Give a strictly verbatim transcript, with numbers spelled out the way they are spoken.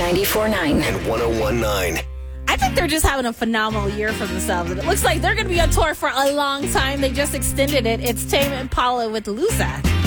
ninety-four point nine and one oh one point nine. I think they're just having a phenomenal year for themselves. And it looks like they're going to be on tour for a long time. They just extended it. It's Tame Impala with Loser.